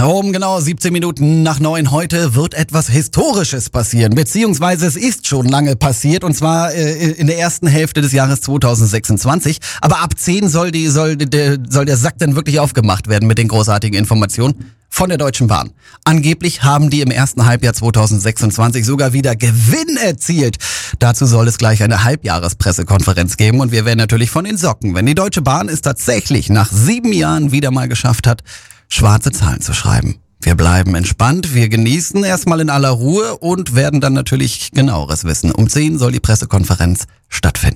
Genau 17 Minuten nach 9 heute wird etwas Historisches passieren, beziehungsweise es ist schon lange passiert, und zwar in der ersten Hälfte des Jahres 2026. Aber ab 10 soll der Sack dann wirklich aufgemacht werden mit den großartigen Informationen von der Deutschen Bahn. Angeblich haben die im ersten Halbjahr 2026 sogar wieder Gewinn erzielt. Dazu soll es gleich eine Halbjahrespressekonferenz geben und wir werden natürlich von den Socken, wenn die Deutsche Bahn es tatsächlich nach 7 Jahren wieder mal geschafft hat, schwarze Zahlen zu schreiben. Wir bleiben entspannt, wir genießen erstmal in aller Ruhe und werden dann natürlich genaueres wissen. Um 10 soll die Pressekonferenz stattfinden.